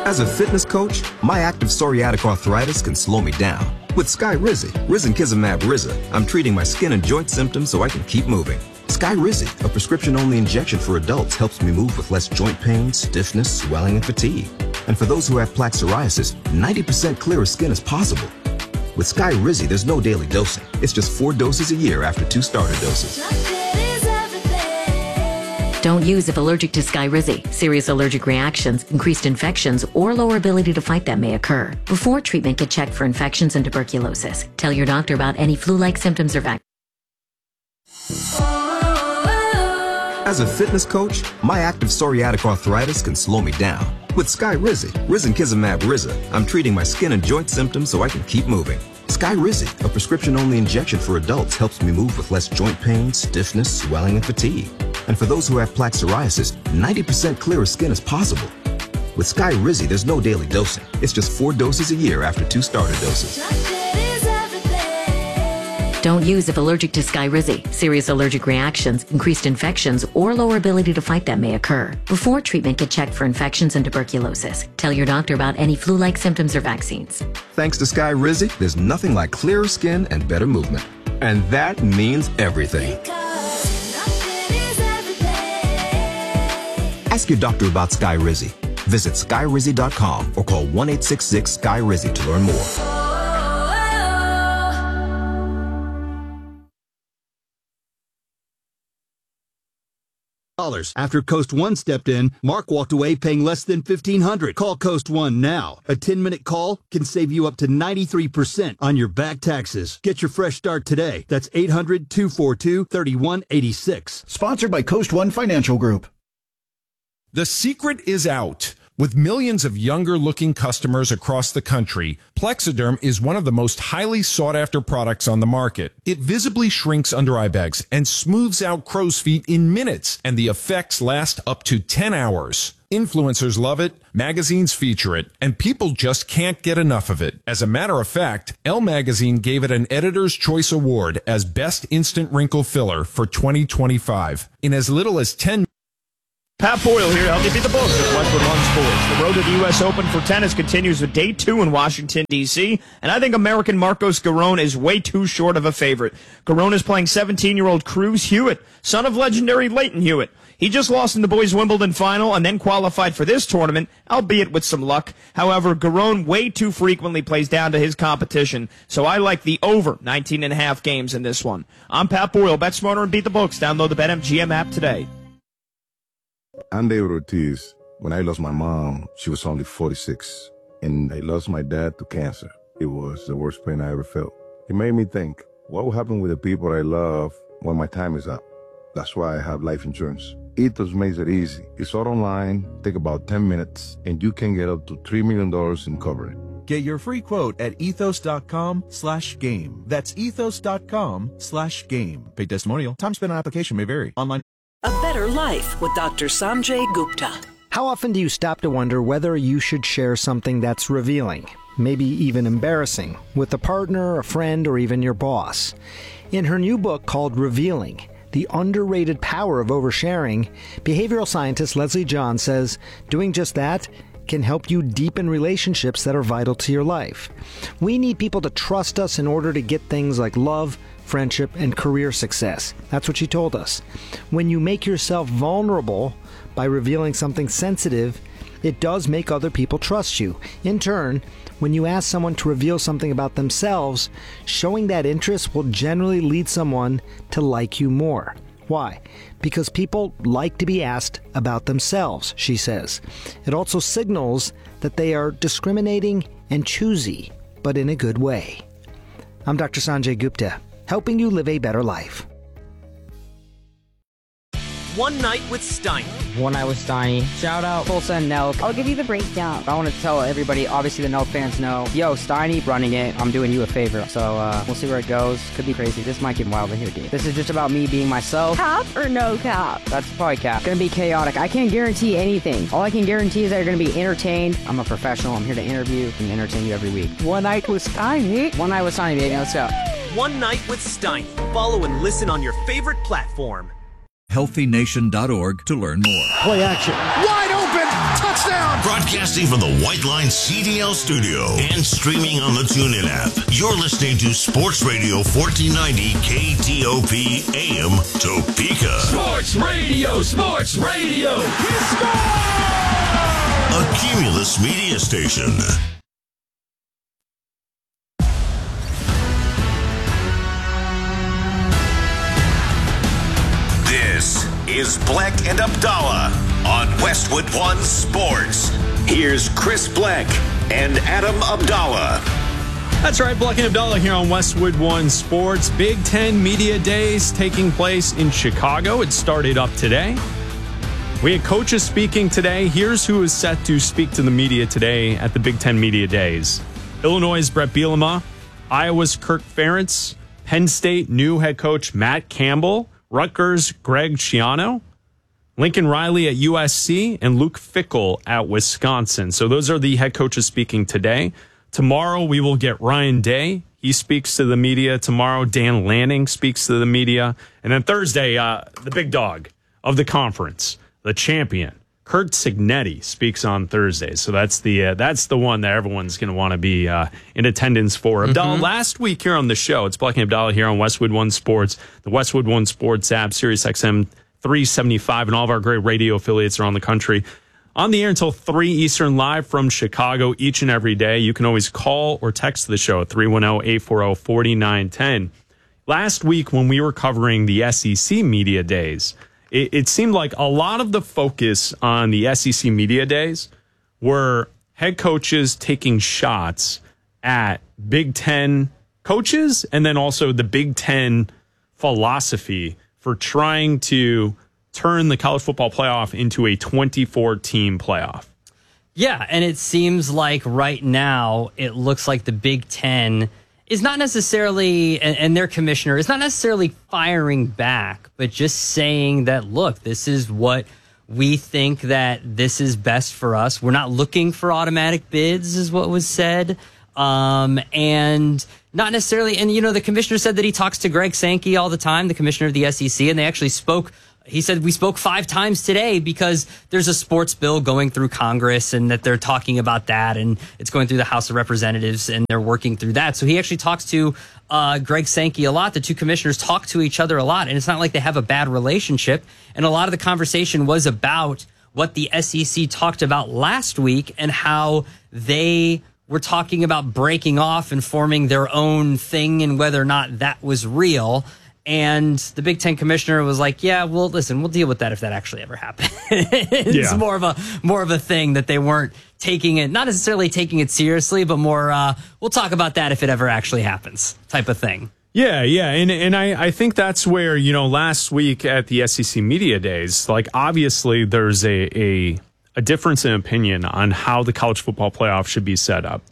As a fitness coach, my active psoriatic arthritis can slow me down. With Skyrizi, risankizumab Riza, I'm treating my skin and joint symptoms so I can keep moving. Skyrizi, a prescription-only injection for adults, helps me move with less joint pain, stiffness, swelling, and fatigue. And for those who have plaque psoriasis, 90% clearer skin is possible. With Skyrizi, there's no daily dosing. It's just 4 doses a year after 2 starter doses. Don't use if allergic to Skyrizi. Serious allergic reactions, increased infections, or lower ability to fight them may occur. Before treatment, get checked for infections and tuberculosis. Tell your doctor about any flu-like symptoms or vaccines. As a fitness coach, my active psoriatic arthritis can slow me down. With Skyrizi, risankizumab Riza, I'm treating my skin and joint symptoms so I can keep moving. Skyrizi, a prescription-only injection for adults, helps me move with less joint pain, stiffness, swelling, and fatigue. And for those who have plaque psoriasis, 90% clearer skin is possible. With Skyrizi, there's no daily dosing. It's just 4 doses a year after 2 starter doses. Don't use if allergic to Skyrizi. Serious allergic reactions, increased infections, or lower ability to fight them may occur. Before treatment, get checked for infections and tuberculosis. Tell your doctor about any flu-like symptoms or vaccines. Thanks to Skyrizi, there's nothing like clearer skin and better movement. And that means everything. Ask your doctor about Skyrizi. Visit Skyrizi.com or call 1-866-SKY-RIZI to learn more. After Coast One stepped in, Mark walked away paying less than $1,500. Call Coast One now. A 10-minute call can save you up to 93% on your back taxes. Get your fresh start today. That's 800-242-3186. Sponsored by Coast One Financial Group. The secret is out. With millions of younger-looking customers across the country, Plexiderm is one of the most highly sought-after products on the market. It visibly shrinks under eye bags and smooths out crow's feet in minutes, and the effects last up to 10 hours. Influencers love it, magazines feature it, and people just can't get enough of it. As a matter of fact, Elle Magazine gave it an Editor's Choice Award as Best Instant Wrinkle Filler for 2025. In as little as 10 Pat Boyle here to help you beat the books with Westwood One Sports. The road to the U.S. Open for tennis continues with Day 2 in Washington, D.C., and I think American Marcos Giron is way too short of a favorite. Giron is playing 17-year-old Cruz Hewitt, son of legendary Leighton Hewitt. He just lost in the boys' Wimbledon final and then qualified for this tournament, albeit with some luck. However, Giron way too frequently plays down to his competition, so I like the over 19.5 games in this one. I'm Pat Boyle. Bet smarter and beat the books. Download the BetMGM app today. I'm David Ortiz. When I lost my mom, she was only 46, and I lost my dad to cancer. It was the worst pain I ever felt. It made me think, what will happen with the people I love when my time is up? That's why I have life insurance. Ethos makes it easy. It's all online, take about 10 minutes, and you can get up to $3 million in coverage. Get your free quote at ethos.com/game. That's ethos.com/game. Paid testimonial. Time spent on application may vary. Online. A Better Life with Dr. Sanjay Gupta. How often do you stop to wonder whether you should share something that's revealing, maybe even embarrassing, with a partner, a friend, or even your boss? In her new book called Revealing, The Underrated Power of Oversharing, behavioral scientist Leslie John says doing just that can help you deepen relationships that are vital to your life. We need people to trust us in order to get things like love, friendship, and career success. That's what she told us. When you make yourself vulnerable by revealing something sensitive, it does make other people trust you. In turn, when you ask someone to reveal something about themselves, showing that interest will generally lead someone to like you more. Why? Because people like to be asked about themselves, she says. It also signals that they are discriminating and choosy, but in a good way. I'm Dr. Sanjay Gupta, helping you live a better life. One Night with Steiny. One Night with Steiny. Shout out Tulsa and Nelk. I'll give you the breakdown. I want to tell everybody, obviously the Nelk fans know, yo, Steiny running it. I'm doing you a favor. So we'll see where it goes. Could be crazy. This might get wild in here, dude. This is just about me being myself. Cap or no cap? That's probably cap. Gonna be chaotic. I can't guarantee anything. All I can guarantee is that you're gonna be entertained. I'm a professional. I'm here to interview and entertain you every week. One Night with Steiny. One Night with Steiny, baby. Let's go. One Night with Steiny. Follow and listen on your favorite platform. HealthyNation.org to learn more. Play action. Wide open. Touchdown! Broadcasting from the White Line CDL studio and streaming on the TuneIn app. You're listening to Sports Radio 1490 KTOP AM Topeka. Sports Radio! Sports Radio! A Cumulus Media station. This is Black and Abdallah on Westwood One Sports. Here's Chris Black and Adam Abdallah. That's right, Black and Abdallah here on Westwood One Sports. Big Ten Media Days taking place in Chicago. It started up today. We had coaches speaking today. Here's who is set to speak to the media today at the Big Ten Media Days. Illinois' Brett Bielema, Iowa's Kirk Ferentz, Penn State new head coach Matt Campbell, Rutgers' Greg Schiano, Lincoln Riley at USC, and Luke Fickell at Wisconsin. So those are the head coaches speaking today. Tomorrow we will get Ryan Day. He speaks to the media. Tomorrow Dan Lanning speaks to the media. And then Thursday, the big dog of the conference, the champion, Kurt Cignetti, speaks on Thursday. So that's the one that everyone's going to want to be in attendance for. Abdallah, last week here on the show, it's Black and Abdallah here on Westwood One Sports, the Westwood One Sports app, Sirius XM 375, and all of our great radio affiliates around the country. On the air until 3 Eastern, live from Chicago each and every day. You can always call or text the show at 310-840-4910. Last week when we were covering the SEC Media Days, it seemed like a lot of the focus on the SEC Media Days were head coaches taking shots at Big Ten coaches and then also the Big Ten philosophy for trying to turn the college football playoff into a 24-team playoff. Yeah, and it seems like right now it looks like the Big Ten is not necessarily, and their commissioner is not necessarily firing back, but just saying that, look, this is what we think that this is best for us. We're not looking for automatic bids, is what was said. And not necessarily, and the commissioner said that he talks to Greg Sankey all the time, the commissioner of the SEC, and they actually spoke. He said, we spoke 5 times today because there's a sports bill going through Congress and that they're talking about that and it's going through the House of Representatives and they're working through that. So he actually talks to Greg Sankey a lot. The two commissioners talk to each other a lot, and it's not like they have a bad relationship. And a lot of the conversation was about what the SEC talked about last week and how they were talking about breaking off and forming their own thing and whether or not that was real. And the Big Ten commissioner was like, yeah, well, listen, we'll deal with that if that actually ever happens. It's more of a thing that they weren't taking it, not necessarily taking it seriously, but more, we'll talk about that if it ever actually happens type of thing. Yeah. And I think that's where, last week at the SEC Media Days, like obviously there's a difference in opinion on how the college football playoff should be set up.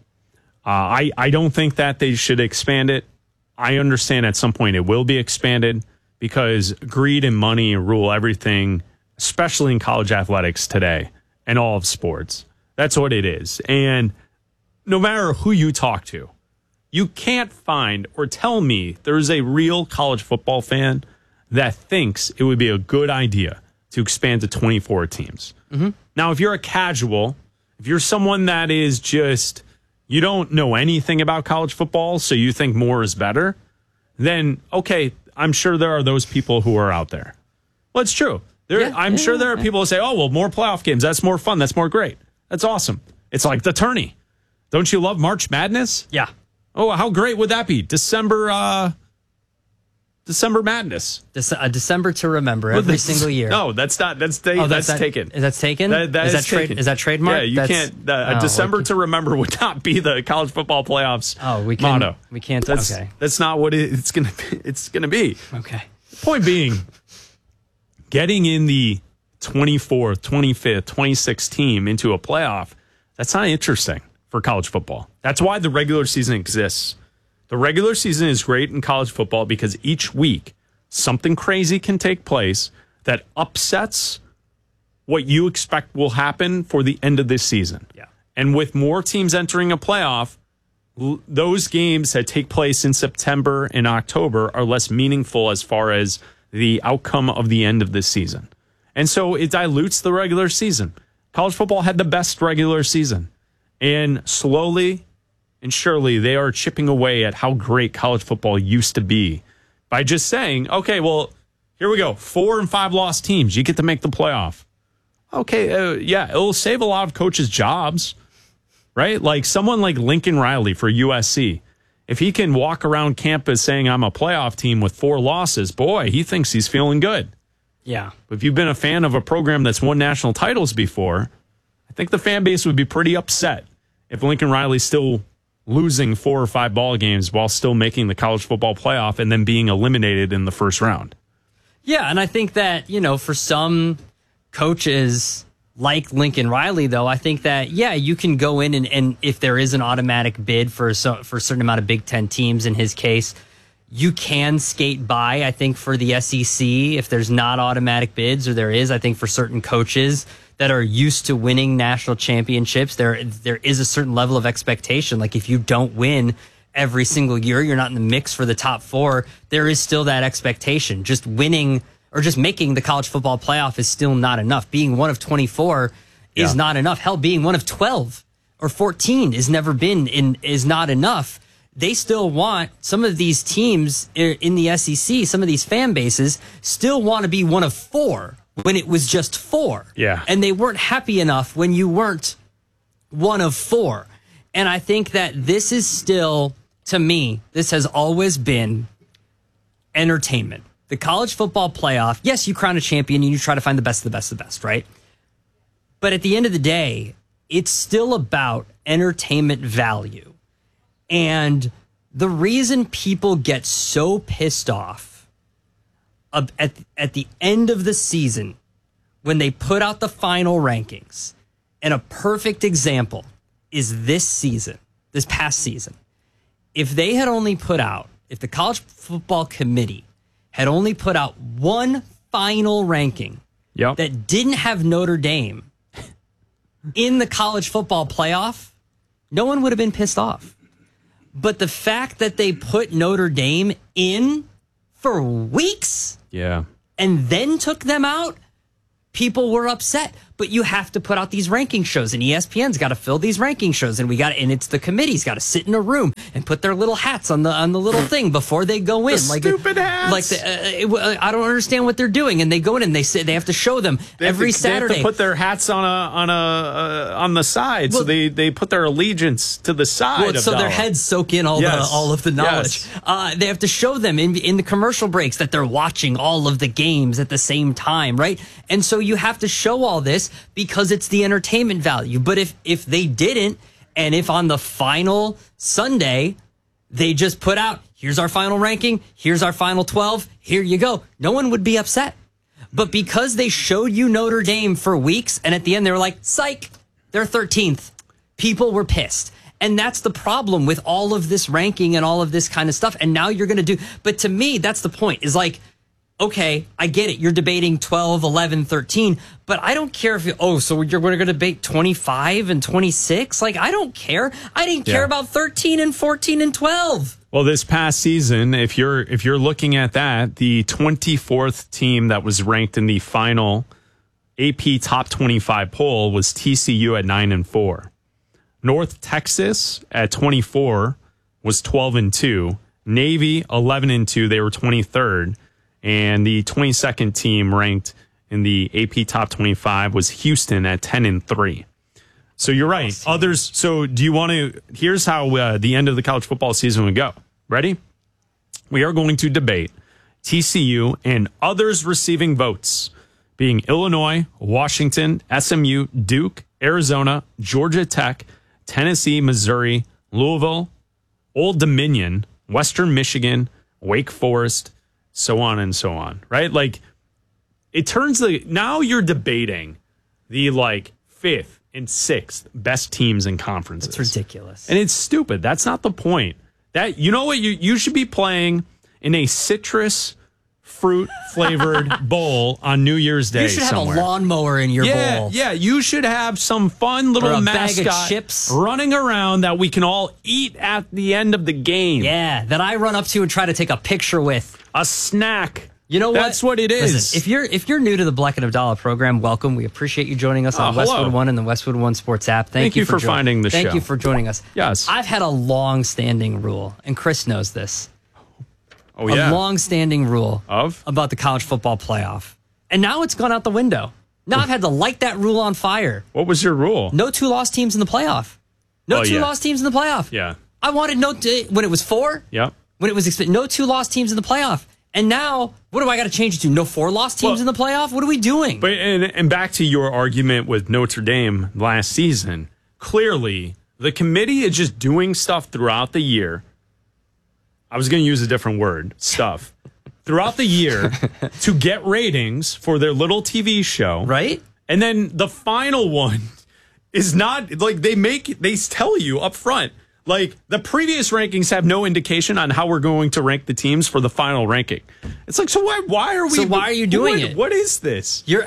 I don't think that they should expand it. I understand at some point it will be expanded because greed and money rule everything, especially in college athletics today and all of sports. That's what it is. And no matter who you talk to, you can't find or tell me there's a real college football fan that thinks it would be a good idea to expand to 24 teams. Mm-hmm. Now, if you're a casual, if you're someone that is just... you don't know anything about college football, so you think more is better, then, okay, I'm sure there are those people who are out there. Well, it's true. I'm sure there are people who say, oh, well, more playoff games. That's more fun. That's more great. That's awesome. It's like the tourney. Don't you love March Madness? Yeah. Oh, how great would that be? December Madness. December to remember every single year. No, that's not. That's taken. Is that taken? Is that trademark? Yeah, you can't. December to remember would not be the college football playoffs. Motto. We can't. That's not what it's going to. It's going to be. Okay. Point being, getting in the 24th, 25th, 26th team into a playoff, that's not interesting for college football. That's why the regular season exists. The regular season is great in college football because each week something crazy can take place that upsets what you expect will happen for the end of this season. Yeah. And with more teams entering a playoff, those games that take place in September and October are less meaningful as far as the outcome of the end of this season. And so it dilutes the regular season. college football had the best regular season. And slowly and surely they are chipping away at how great college football used to be by just saying, okay, well, here we go. 4 and 5 lost teams. You get to make the playoff. Okay, yeah, it'll save a lot of coaches' jobs, right? Like someone like Lincoln Riley for USC. If he can walk around campus saying I'm a playoff team with 4 losses, boy, he thinks he's feeling good. Yeah. But if you've been a fan of a program that's won national titles before, I think the fan base would be pretty upset if Lincoln Riley's still losing 4 or 5 ball games while still making the college football playoff and then being eliminated in the first round. Yeah, and I think that, for some coaches like Lincoln Riley, though, I think that, yeah, you can go in and if there is an automatic bid for a certain amount of Big Ten teams in his case, you can skate by, I think, for the SEC if there's not automatic bids, or there is, I think, for certain coaches that are used to winning national championships, there is a certain level of expectation. Like if you don't win every single year, you're not in the mix for the top 4, there is still that expectation. Just winning or just making the college football playoff is still not enough. Being one of 24 is not enough. Hell, being one of 12 or 14 is not enough. They still want, some of these teams in the SEC, some of these fan bases still want to be one of 4 when it was just 4. Yeah. And they weren't happy enough when you weren't one of 4. And I think that this is still, to me, this has always been entertainment. The college football playoff, yes, you crown a champion and you try to find the best of the best of the best, right? But at the end of the day, it's still about entertainment value. And the reason people get so pissed off at the end of the season when they put out the final rankings, and a perfect example is this past season. If they had only if the College Football Committee had only put out one final ranking that didn't have Notre Dame in the college football playoff, no one would have been pissed off. But the fact that they put Notre Dame in for weeks and then took them out, people were upset. But you have to put out these ranking shows, and ESPN's got to fill these ranking shows, and it's the committee's got to sit in a room and put their little hats on the little thing before they go in. Stupid hats. I don't understand what they're doing, and they go in and they have to show them every Saturday. They have to put their hats on the side, so they put their allegiance to the side. So their heads soak in all of the knowledge. Yes. They have to show them in the commercial breaks that they're watching all of the games at the same time, right? And so you have to show all this because it's the entertainment value. But if they didn't, and if on the final Sunday they just put out, here's our final ranking, here's our final 12, here you go, no one would be upset. But because they showed you Notre Dame for weeks, and at the end they were like, psych, they're 13th, people were pissed. And that's the problem with all of this ranking and all of this kind of stuff. And now you're going to but to me, that's the point, is like, okay, I get it. You're debating 12, 11, 13, but I don't care so you're going to debate 25 and 26? Like, I don't care. I didn't care about 13 and 14 and 12. Well, this past season, if you're looking at that, the 24th team that was ranked in the final AP Top 25 poll was TCU at 9-4. North Texas at 24 was 12-2. Navy 11-2. They were 23rd. And the 22nd team ranked in the AP Top 25 was Houston at 10-3. So you're right. Others. So do you want to? Here's how the end of the college football season would go. Ready? We are going to debate TCU and others receiving votes, being Illinois, Washington, SMU, Duke, Arizona, Georgia Tech, Tennessee, Missouri, Louisville, Old Dominion, Western Michigan, Wake Forest, so on and so on, right? Like, it turns now you're debating the 5th and 6th best teams in conferences. It's ridiculous. And it's stupid. That's not the point. That, you know what, you should be playing in a citrus fruit flavored bowl on New Year's Day. You should have somewhere. a lawnmower in your bowl. Yeah, you should have some fun little mascot bag of chips running around that we can all eat at the end of the game. Yeah, that I run up to and try to take a picture with. A snack You know what? That's what it is. Listen, if you're new to the Black and Abdallah program, welcome. We appreciate you joining us on Westwood One and the Westwood One Sports app. Thank you for finding the show. Thank you for joining us. Yes. I've had a long-standing rule, and Chris knows this. Oh, yeah. A long-standing rule of about the college football playoff. And now it's gone out the window. Now I've had to light that rule on fire. What was your rule? No 2-loss teams in the playoff. No 2-loss teams in the playoff. Yeah. I wanted when it was 4. Yep. When it was no 2-loss teams in the playoff. And now, what do I got to change it to? No 4-loss teams in the playoff? What are we doing? But and back to your argument with Notre Dame last season, clearly the committee is just doing stuff throughout the year. I was going to use a different word, stuff. Throughout the year to get ratings for their little TV show. Right. And then the final one is not like they tell you up front. Like, the previous rankings have no indication on how we're going to rank the teams for the final ranking. It's like, so why are we? So why are you doing it? What is this? You're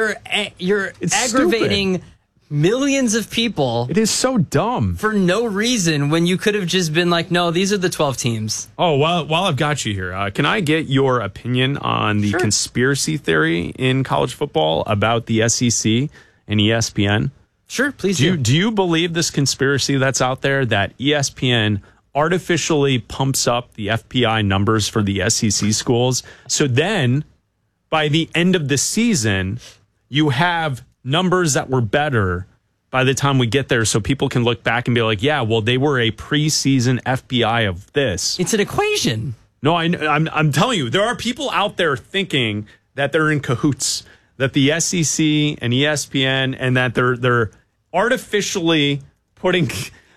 aggravating millions of people. It is so dumb for no reason when you could have just been like, no, these are the 12 teams. Oh, while I've got you here, can I get your opinion on the conspiracy theory in college football about the SEC and ESPN? Sure, please do. Do you believe this conspiracy that's out there that ESPN artificially pumps up the FPI numbers for the SEC schools? So then by the end of the season, you have numbers that were better by the time we get there, so people can look back and be like, yeah, well, they were a preseason FPI of this. It's an equation. No, I'm telling you, there are people out there thinking that they're in cahoots, that the SEC and ESPN, and that they're artificially putting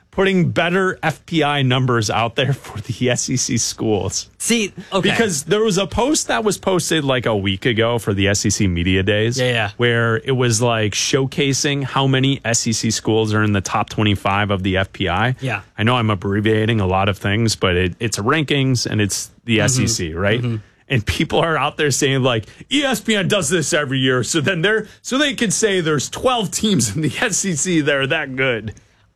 better FPI numbers out there for the SEC schools. See, okay. Because there was a post that was posted like a week ago for the SEC Media Days. Yeah. Where it was like showcasing how many SEC schools are in the top 25 of the FPI. Yeah. I know I'm abbreviating a lot of things, but it's rankings and it's the SEC, right? Mm-hmm. And people are out there saying like ESPN does this every year, so they can say there's 12 teams in the SEC that are that good.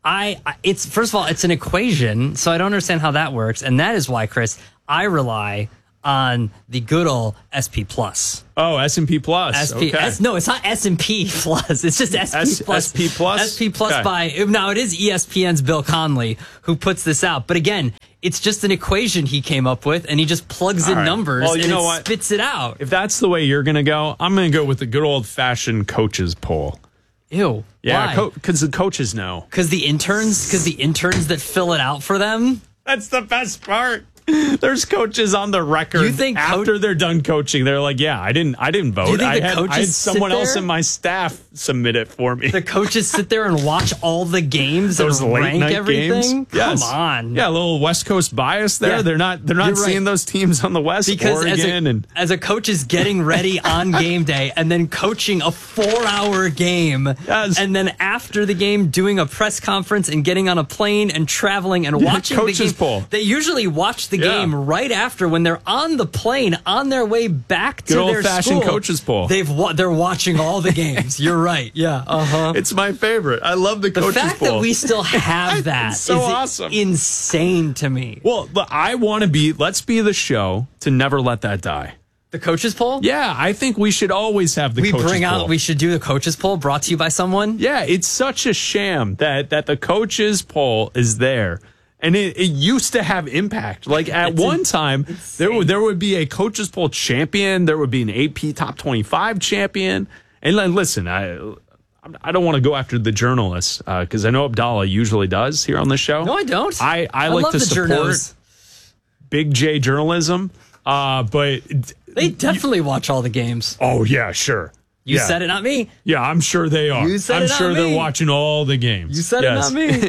It's first of all, it's an equation, so I don't understand how that works, and that is why, Chris, I rely on the good old SP Plus. Oh, S&P Plus. Okay. No, it's not S&P Plus. It's just SP Plus. SP Plus? SP Plus now it is ESPN's Bill Conley who puts this out. But again, it's just an equation he came up with, and he just plugs in numbers and spits it out. If that's the way you're going to go, I'm going to go with the good old-fashioned coaches poll. Ew. Yeah, because the coaches know. Because the interns that fill it out for them? That's the best part. There's coaches on the record. You think after they're done coaching, they're like, "Yeah, I didn't vote. Do you think I had someone else in my staff submit it for me." The coaches sit there and watch all the games and rank everything. Yes. Come on, yeah, a little West Coast bias there. Yeah. They're not seeing those teams on the West. Because Oregon as a coach is getting ready on game day and then coaching a 4-hour game, and then after the game doing a press conference and getting on a plane and traveling and watching coaches the game. Poll. They usually watch the game right after when they're on the plane on their way back to their old-fashioned school. coaches poll. They're watching all the games. You're right. Yeah. It's my favorite. I love the coaches poll. The fact that we still have that so is awesome. Insane to me. Well, I want to let's be the show to never let that die. The coaches poll? Yeah, I think we should always have the coaches poll. We should do the coaches poll brought to you by someone. Yeah, it's such a sham that the coaches poll is there. And it used to have impact. Like at one time, there would be a coaches poll champion. There would be an AP top 25 champion. And listen, I don't want to go after the journalists because I know Abdallah usually does here on the show. No, I don't. I like to support Big J journalism, but they definitely watch all the games. Oh yeah, sure. You said it, not me. Yeah, I'm sure they are. You said I'm it, not sure me. They're watching all the games. You said it, not me.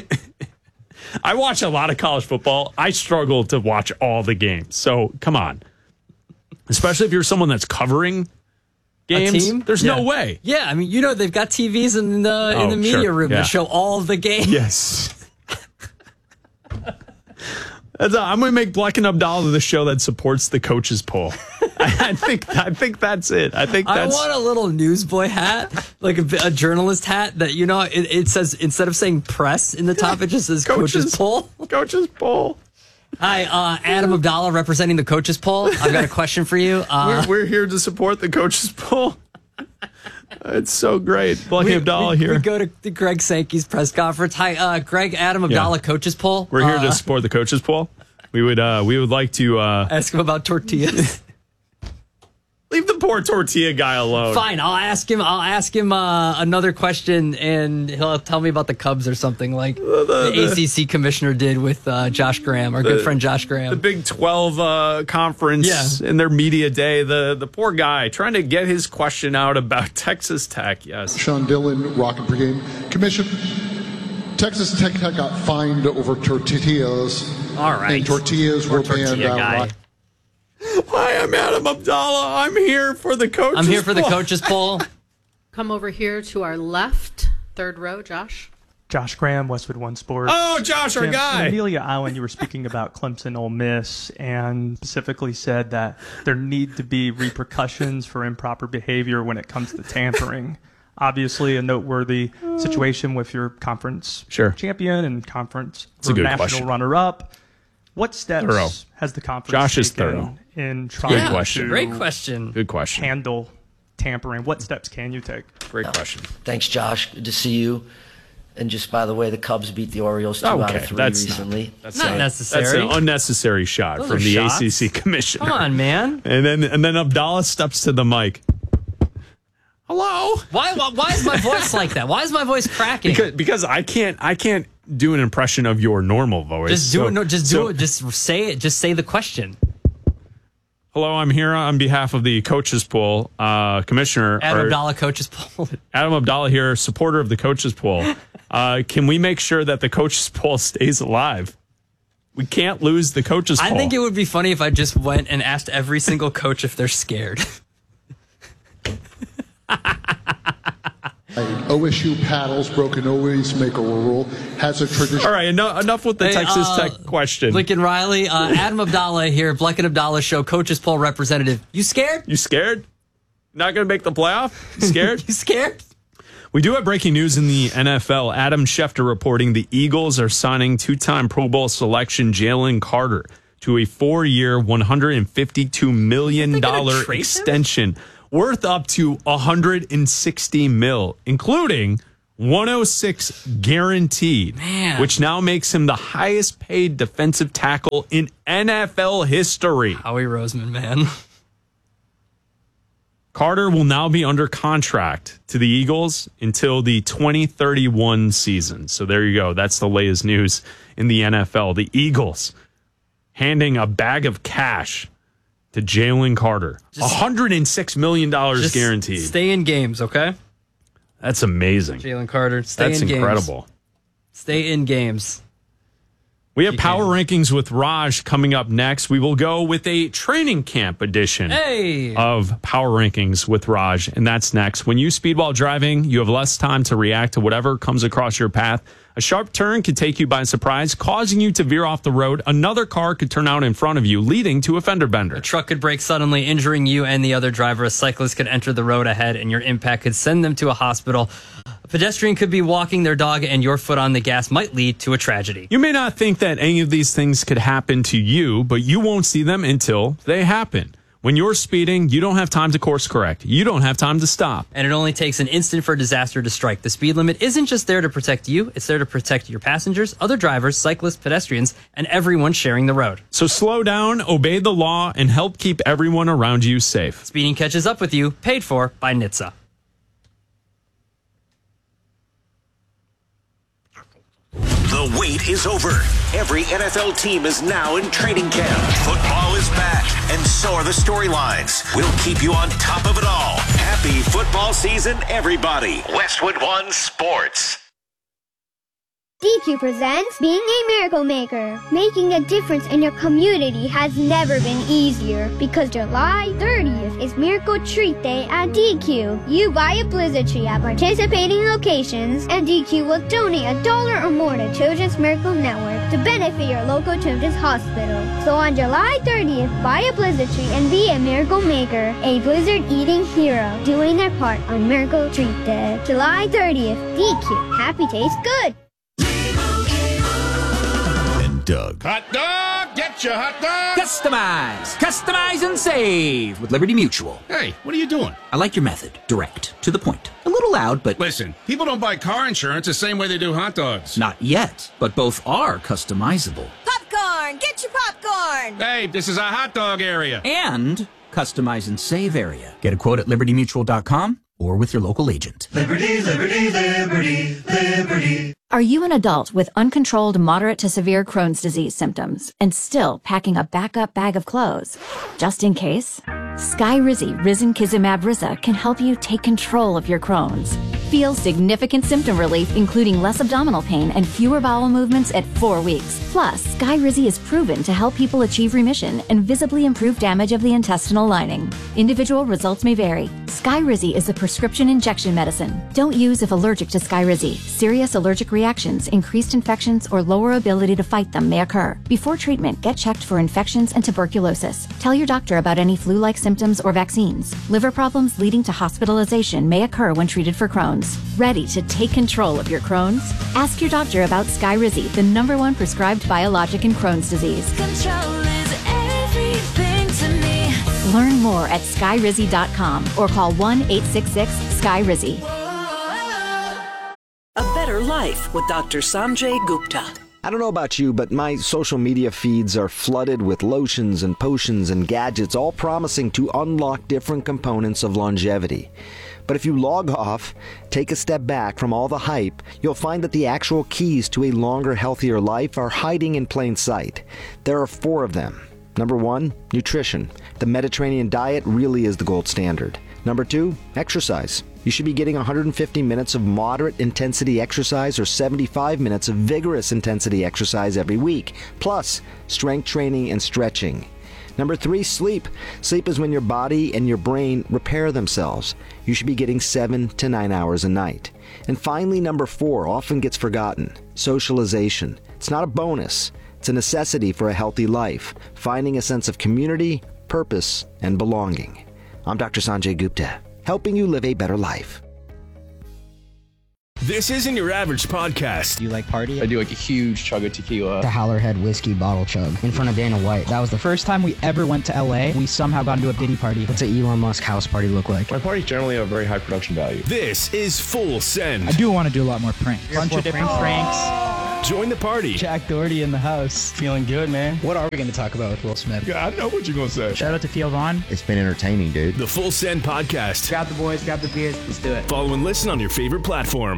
I watch a lot of college football. I struggle to watch all the games. So come on. Especially if you're someone that's covering games. There's no way. Yeah, I mean, they've got TVs in the media room that show all the games. Yes. I'm going to make Black and Abdallah the show that supports the coaches poll. I think that's it. I want a little newsboy hat, like a journalist hat that it says, instead of saying press in the top, it just says coaches poll. Coaches poll. Hi, Adam Abdallah representing the coaches poll. I've got a question for you. We're here to support the coaches poll. It's so great. Blocking Abdallah here. We go to Greg Sankey's press conference. Hi, Greg, Adam Abdallah, coaches poll. We're here to support the coaches poll. We would like to ask him about tortillas. Leave the poor tortilla guy alone. Fine, I'll ask him another question, and he'll tell me about the Cubs or something like the ACC commissioner did with Josh Graham, our good friend Josh Graham. The Big 12 conference in their media day. The poor guy trying to get his question out about Texas Tech. Yes, Sean Dillon, Rocket Brigade Commission. Texas Tech got fined over tortillas. All right, and tortillas were banned out. Hi, I'm Adam Abdallah. I'm here for the coaches poll. I'm here for the coaches poll. Come over here to our left, third row, Josh. Josh Graham, Westwood One Sports. Oh, Josh, our guy. In Amelia Island, you were speaking about Clemson Ole Miss and specifically said that there need to be repercussions for improper behavior when it comes to tampering. Obviously, a noteworthy situation with your conference champion and conference national runner-up. What steps has the conference taken in trying to handle tampering? What steps can you take? Great question. Thanks, Josh. Good to see you. And just by the way, the Cubs beat the Orioles 2 out of 3 recently. That's not necessary. That's an unnecessary shot Those from are the shots. ACC commissioner. Come on, man. And then Abdallah steps to the mic. Hello. Why is my voice like that? Why is my voice cracking? Because I can't do an impression of your normal voice. Just do it. Just say it. Just say the question. Hello, I'm here on behalf of the coaches poll commissioner. Adam Abdallah, coaches poll. Adam Abdallah here, supporter of the coaches poll. Can we make sure that the coaches poll stays alive? We can't lose the coaches poll. I think it would be funny if I just went and asked every single coach if they're scared. OSU paddles, broken always make a rule, has a tradition. All right, enough with the Texas Tech question. Lincoln Riley, Adam Abdallah here, Bleck and Abdallah Show, coaches poll representative. You scared? You scared? Not going to make the playoff? You scared? You scared? We do have breaking news in the NFL. Adam Schefter reporting the Eagles are signing two-time Pro Bowl selection Jalen Carter to a 4-year, $152 million extension. Worth up to $160 million, including $106 guaranteed, which now makes him the highest paid defensive tackle in NFL history. Howie Roseman, man. Carter will now be under contract to the Eagles until the 2031 season. So there you go. That's the latest news in the NFL. The Eagles handing a bag of cash to Jalen Carter. $106 million guaranteed. Stay in games, okay? That's amazing. Jalen Carter, stay in games. That's incredible. Stay in games. We have Power Rankings with Raj coming up next. We will go with a training camp edition of Power Rankings with Raj, and that's next. When you speed while driving, you have less time to react to whatever comes across your path. A sharp turn could take you by surprise, causing you to veer off the road. Another car could turn out in front of you, leading to a fender bender. A truck could brake suddenly, injuring you and the other driver. A cyclist could enter the road ahead, and your impact could send them to a hospital. A pedestrian could be walking their dog, and your foot on the gas might lead to a tragedy. You may not think that any of these things could happen to you, but you won't see them until they happen. When you're speeding, you don't have time to course correct. You don't have time to stop. And it only takes an instant for a disaster to strike. The speed limit isn't just there to protect you. It's there to protect your passengers, other drivers, cyclists, pedestrians, and everyone sharing the road. So slow down, obey the law, and help keep everyone around you safe. Speeding catches up with you. Paid for by NHTSA. The wait is over. Every NFL team is now in training camp. Football is back, and so are the storylines. We'll keep you on top of it all. Happy football season, everybody. Westwood One Sports. DQ presents Being a Miracle Maker. Making a difference in your community has never been easier because July 30th is Miracle Treat Day at DQ. You buy a blizzard tree at participating locations and DQ will donate $1 or more to Children's Miracle Network to benefit your local children's hospital. So on July 30th, buy a blizzard tree and be a miracle maker, a blizzard eating hero, doing their part on Miracle Treat Day. July 30th, DQ. Happy tastes good. Doug. Hot dog! Get your hot dog! Customize and save with Liberty Mutual. Hey, what are you doing? I like your method. Direct. To the point. A little loud, but... Listen, people don't buy car insurance the same way they do hot dogs. Not yet, but both are customizable. Popcorn! Get your popcorn! Hey, this is a hot dog area. And customize and save area. Get a quote at libertymutual.com or with your local agent. Liberty, liberty, liberty, liberty. Are you an adult with uncontrolled moderate to severe Crohn's disease symptoms and still packing a backup bag of clothes? Just in case? Skyrizi Risankizumab Riza can help you take control of your Crohn's. Feel significant symptom relief, including less abdominal pain and fewer bowel movements at 4 weeks. Plus, Skyrizi is proven to help people achieve remission and visibly improve damage of the intestinal lining. Individual results may vary. Skyrizi is a prescription injection medicine. Don't use if allergic to Skyrizi. Serious allergic reactions, increased infections, or lower ability to fight them may occur. Before treatment, get checked for infections and tuberculosis. Tell your doctor about any flu-like symptoms or vaccines. Liver problems leading to hospitalization may occur when treated for Crohn's. Ready to take control of your Crohn's? Ask your doctor about Skyrizi, the #1 prescribed biologic in Crohn's disease. Control is everything to me. Learn more at skyrizi.com or call 1-866-SKYRIZI. A Better Life with Dr. Sanjay Gupta. I don't know about you, but my social media feeds are flooded with lotions and potions and gadgets, all promising to unlock different components of longevity. But if you log off, take a step back from all the hype, you'll find that the actual keys to a longer, healthier life are hiding in plain sight. There are 4 of them. Number 1, nutrition. The Mediterranean diet really is the gold standard. Number 2, exercise. You should be getting 150 minutes of moderate intensity exercise or 75 minutes of vigorous intensity exercise every week, plus strength training and stretching. Number 3, sleep. Sleep is when your body and your brain repair themselves. You should be getting 7 to 9 hours a night. And finally, number 4 often gets forgotten. Socialization. It's not a bonus. It's a necessity for a healthy life. Finding a sense of community, purpose, and belonging. I'm Dr. Sanjay Gupta, helping you live a better life. This isn't your average podcast. Do you like party? I do like a huge chug of tequila. The Howlerhead whiskey bottle chug in front of Dana White. That was the first time we ever went to LA. We somehow got into a Diddy party. What's an Elon Musk house party look like? My parties generally have very high production value. This is Full Send. I do want to do a lot more pranks. Bunch of different pranks. Join the party. Jack Doherty in the house. Feeling good, man. What are we going to talk about with Will Smith? Yeah, I know what you're going to say. Shout out to Theo Vaughn. It's been entertaining, dude. The Full Send podcast. Grab the boys, grab the beers. Let's do it. Follow and listen on your favorite platform.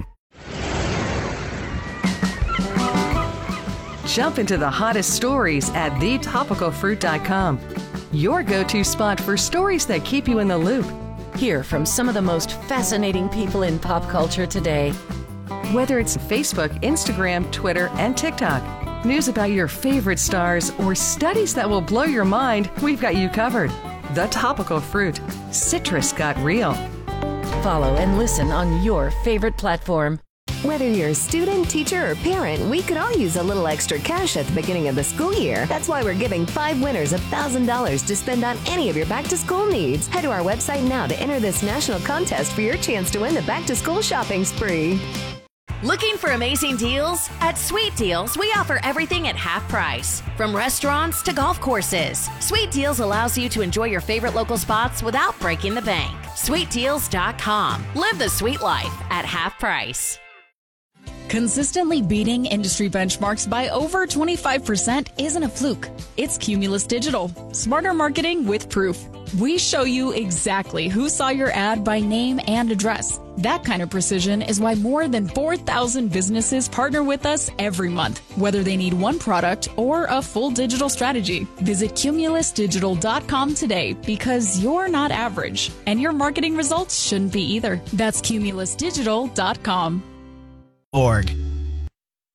Jump into the hottest stories at thetopicalfruit.com. Your go-to spot for stories that keep you in the loop. Hear from some of the most fascinating people in pop culture today. Whether it's Facebook, Instagram, Twitter, and TikTok, news about your favorite stars, or studies that will blow your mind, we've got you covered. The Topical Fruit. Citrus got real. Follow and listen on your favorite platform. Whether you're a student, teacher, or parent, we could all use a little extra cash at the beginning of the school year. That's why we're giving 5 winners $1,000 to spend on any of your back-to-school needs. Head to our website now to enter this national contest for your chance to win the back-to-school shopping spree. Looking for amazing deals? At Sweet Deals, we offer everything at half price. From restaurants to golf courses, Sweet Deals allows you to enjoy your favorite local spots without breaking the bank. SweetDeals.com. Live the sweet life at half price. Consistently beating industry benchmarks by over 25% isn't a fluke. It's Cumulus Digital. Smarter marketing with proof. We show you exactly who saw your ad by name and address. That kind of precision is why more than 4,000 businesses partner with us every month, whether they need one product or a full digital strategy. Visit cumulusdigital.com today because you're not average, and your marketing results shouldn't be either. That's cumulusdigital.com. Org.